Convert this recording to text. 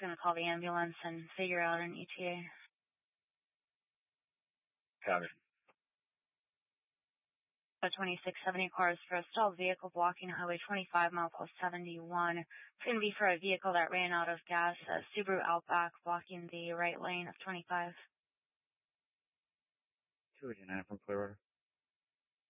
going to call the ambulance and figure out an ETA. Copy. A 2670 cars for a stalled vehicle blocking Highway 25, mile post 71. It's going to be for a vehicle that ran out of gas, a Subaru Outback blocking the right lane of 25. 289 from Clearwater.